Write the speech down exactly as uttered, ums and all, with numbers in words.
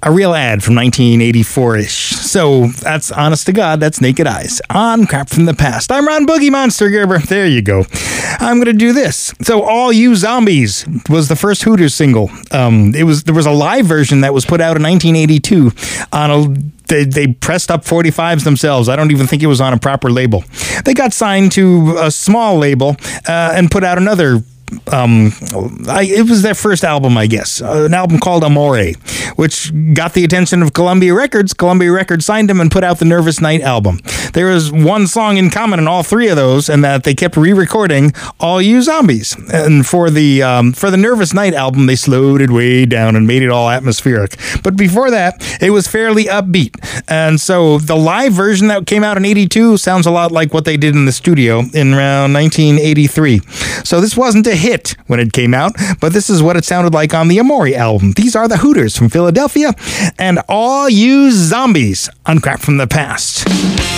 a real ad from nineteen eighty-four-ish. So that's, honest to God, that's Naked Eyes on Crap from the Past. I'm Ron Boogie Monster Gerber. There you go. I'm going to do this. So All You Zombies was the first Hooters single. Um, it was There was a live version that was put out in nineteen eighty-two on a... They, they pressed up forty-fives themselves. I don't even think it was on a proper label. They got signed to a small label uh, and put out another. Um, I, it was their first album, I guess, uh, an album called Amore, which got the attention of Columbia Records. Columbia Records signed them and put out the Nervous Night album. There was one song in common in all three of those, and that they kept re-recording All You Zombies. And for the um, for the Nervous Night album, they slowed it way down and made it all atmospheric. But before that, it was fairly upbeat. And so the live version that came out in eighty-two sounds a lot like what they did in the studio in around nineteen eighty-three. So this wasn't a hit when it came out, but this is what it sounded like on the Amore album. These are the Hooters from Philadelphia and All You Zombies on Crap from the Past.